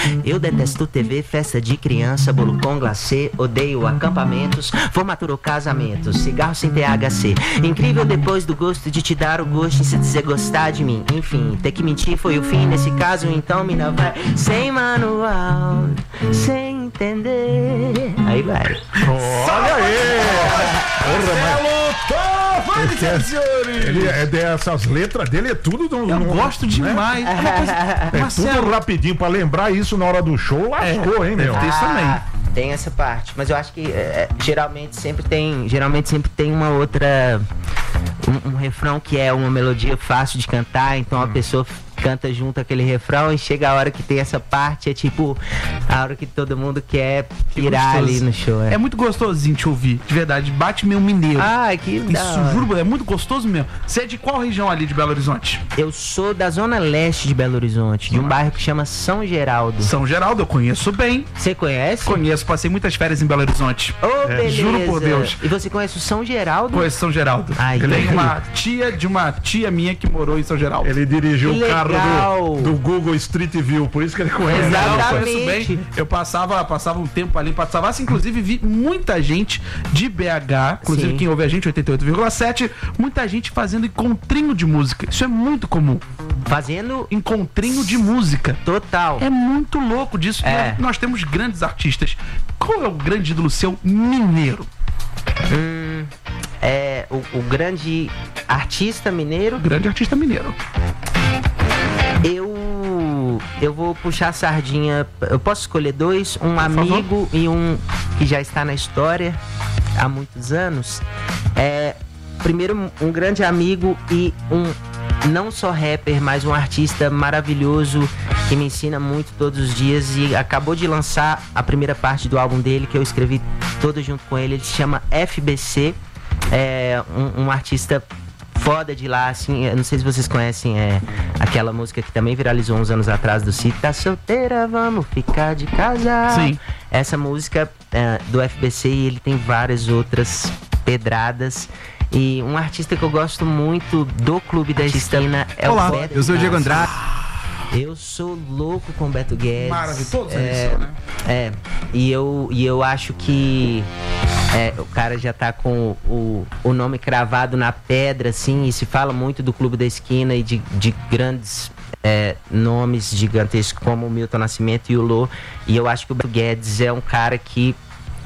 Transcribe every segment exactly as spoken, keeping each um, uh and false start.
Eu detesto T V, festa de criança, bolo com glacê, odeio acampamentos, formatura ou casamentos, cigarro sem T H C. Incrível depois do gosto de te dar o gosto em se dizer gostar de mim. Enfim, ter que mentir foi o fim nesse caso, então mina vai sem manual, sem entender. Aí vai. Olha aí! Ele é dessas letras dele, é tudo. Eu não, gosto demais. Né? É, é tudo rapidinho pra lembrar isso na hora do show. Lascou, é, hein, meu? Tem isso também. Ah, tem essa parte, mas eu acho que é, geralmente sempre tem, geralmente sempre tem uma outra, um, um refrão que é uma melodia fácil de cantar, então a pessoa canta junto aquele refrão e chega a hora que tem essa parte, é tipo a hora que todo mundo quer pirar ali no show. É. É muito gostosinho te ouvir, de verdade. Bate meio mineiro. Ah, que Isso, juro, é muito gostoso mesmo. Você é de qual região ali de Belo Horizonte? Eu sou da zona leste de Belo Horizonte, de um bairro que chama São Geraldo. São Geraldo, eu conheço bem. Você conhece? Conheço, passei muitas férias em Belo Horizonte. Ô, beleza. Juro por Deus. E você conhece o São Geraldo? Conheço São Geraldo. Ai, eu tenho que- uma tia de uma tia minha que morou em São Geraldo. Ele dirigiu Que o carro legal. do, do Google Street View, por isso que ele conhece. Exato. Não, eu Exatamente. conheço bem. Eu passava, passava um tempo ali para Savassi, inclusive vi muita gente de B H, inclusive Sim. quem ouve a gente, oitenta e oito vírgula sete, muita gente fazendo encontrinho de música. Isso é muito comum. Fazendo Encontrinho de música. total. É muito louco disso. É. Nós, nós temos grandes artistas. Qual é o grande ídolo seu mineiro? Hum, é o, o grande artista mineiro. Grande artista mineiro. Eu eu vou puxar a sardinha. Eu posso escolher dois, um amigo e um que já está na história há muitos anos. É, primeiro um grande amigo e um não só rapper, mas um artista maravilhoso que me ensina muito todos os dias e acabou de lançar a primeira parte do álbum dele que eu escrevi todo junto com ele. Ele se chama F B C. É um, um artista foda de lá, assim. Eu não sei se vocês conhecem é, aquela música que também viralizou uns anos atrás do Cid. Tá solteira, vamos ficar de casal. Sim. Essa música é, do F B C, e ele tem várias outras pedradas. E um artista que eu gosto muito do Clube da Esquina é Olá, o Beto eu sou o Diego Guedes. Andrade. Eu sou louco com o Beto Guedes. Maravilhoso, todos eles é, são, né? É, e eu, e eu acho que é, o cara já tá com o, o nome cravado na pedra, assim, e se fala muito do Clube da Esquina e de, de grandes é, nomes gigantescos como o Milton Nascimento e o Lô. E eu acho que o Beto Guedes é um cara que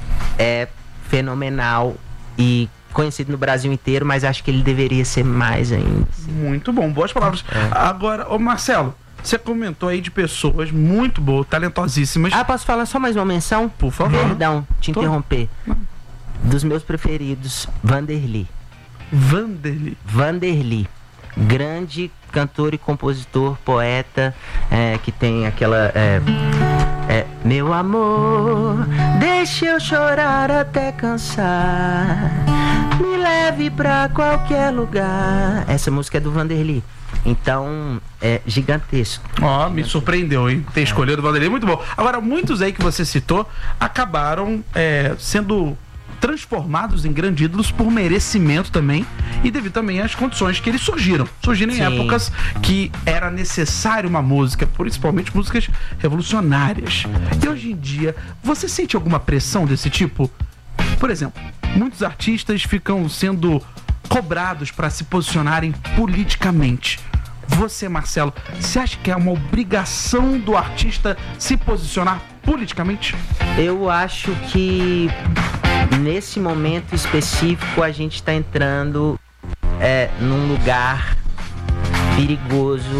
é fenomenal e conhecido no Brasil inteiro, mas acho que ele deveria ser mais ainda. Muito bom, boas palavras. Agora, ô Marcelo, você comentou aí de pessoas muito boas, talentosíssimas. Ah, posso falar só mais uma menção? Por favor. Perdão, te Tô- interromper. Dos meus preferidos, Vanderly. Vanderly. Vanderly, grande cantor e compositor, poeta, é, que tem aquela... É, é, meu amor, deixa eu chorar até cansar, me leve pra qualquer lugar. Essa música é do Vanderly. Então, é gigantesco. Ó, me surpreendeu, hein? Ter escolhido o Vanderly, muito bom. Agora, muitos aí que você citou acabaram é, sendo transformados em grandes ídolos por merecimento também e devido também às condições que eles surgiram. Surgiram em Sim. épocas que era necessário uma música, principalmente músicas revolucionárias. E hoje em dia, você sente alguma pressão desse tipo? Por exemplo, muitos artistas ficam sendo cobrados para se posicionarem politicamente. Você, Marcelo, você acha que é uma obrigação do artista se posicionar politicamente? Eu acho que nesse momento específico a gente está entrando é, num lugar perigoso